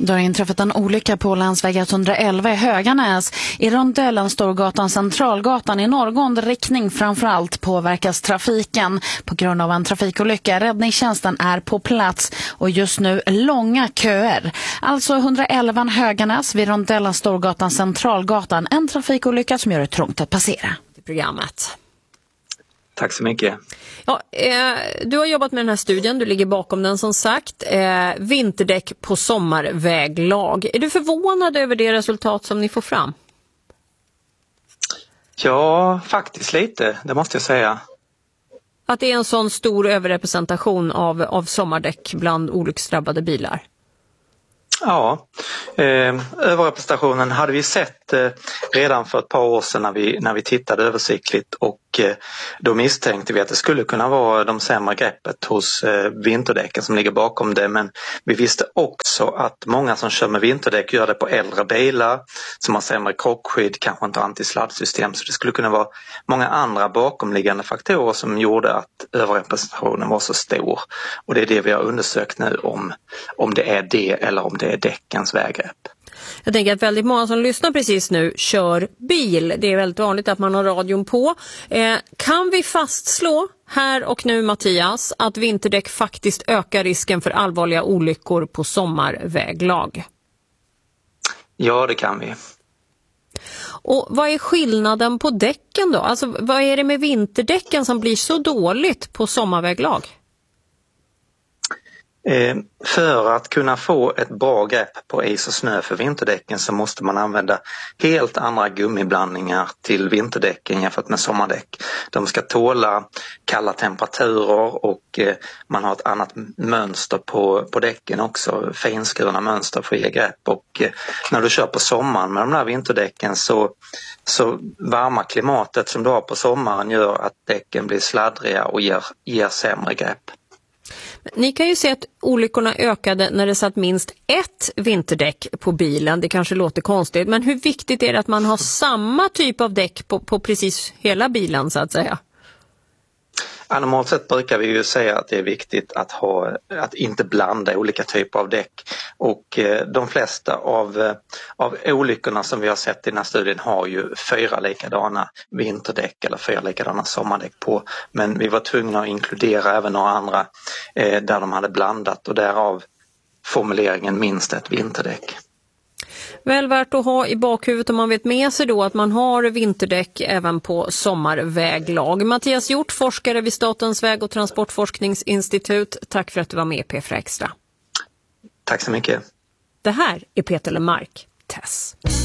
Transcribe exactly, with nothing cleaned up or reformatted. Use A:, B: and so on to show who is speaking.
A: Det har inträffat en olycka på länsväg etthundraelva i Höganäs. I rondellen Storgatan Centralgatan i norrgående riktning framförallt påverkas trafiken på grund av en trafikolycka. Räddningstjänsten är på plats och just nu långa köer. Alltså etthundraelva Höganäs vid rondellen Storgatan Centralgatan. En trafikolycka som gör det trångt att passera.
B: Programmet.
C: Tack så mycket.
B: Ja, eh, du har jobbat med den här studien, du ligger bakom den som sagt. Eh, vinterdäck på sommarväglag. Är du förvånad över det resultat som ni får fram?
C: Ja, faktiskt lite, det måste jag säga.
B: Att det är en sån stor överrepresentation av, av sommardäck bland olycksdrabbade bilar?
C: Ja, eh, överrepresentationen hade vi sett eh, redan för ett par år sedan när vi, när vi tittade översiktligt och eh, då misstänkte vi att det skulle kunna vara de sämre greppet hos eh, vinterdäcken som ligger bakom det, men vi visste också att många som kör med vinterdäck gör det på äldre bilar som har sämre krockskydd, kanske inte antisladdsystem, så det skulle kunna vara många andra bakomliggande faktorer som gjorde att överrepresentationen var så stor, och det är det vi har undersökt nu om, om det är det eller om det är däckens väggrepp.
B: Jag tänker att väldigt många som lyssnar precis nu kör bil. Det är väldigt vanligt att man har radion på. Eh, kan vi fastslå här och nu, Mattias, att vinterdäck faktiskt ökar risken för allvarliga olyckor på sommarväglag?
C: Ja, det kan vi.
B: Och vad är skillnaden på däcken då? Alltså, vad är det med vinterdäcken som blir så dåligt på sommarväglag?
C: Eh, för att kunna få ett bra grepp på is och snö för vinterdäcken så måste man använda helt andra gummiblandningar till vinterdäcken jämfört med sommardäck. De ska tåla kalla temperaturer och eh, man har ett annat mönster på, på däcken också, finskurna mönster för att ge grepp, och eh, när du kör på sommaren med de där vinterdäcken så, så varma klimatet som du har på sommaren gör att däcken blir sladdriga och ger, ger sämre grepp.
B: Ni kan ju se att olyckorna ökade när det satt minst ett vinterdäck på bilen. Det kanske låter konstigt, men hur viktigt är det att man har samma typ av däck på, på precis hela bilen så att säga?
C: Ja, normalt sett brukar vi ju säga att det är viktigt att, ha, att inte blanda olika typer av däck, och eh, de flesta av, eh, av olyckorna som vi har sett i den här studien har ju fyra likadana vinterdäck eller fyra likadana sommardäck på, men vi var tvungna att inkludera även några andra eh, där de hade blandat, och därav formuleringen minst ett vinterdäck.
B: Väl värt att ha i bakhuvudet om man vet med sig då att man har vinterdäck även på sommarväglag. Mattias Hjort, forskare vid Statens väg- och transportforskningsinstitut. Tack för att du var med i P fyra Extra.
C: Tack så mycket.
B: Det här är Peter Lemark, Tess.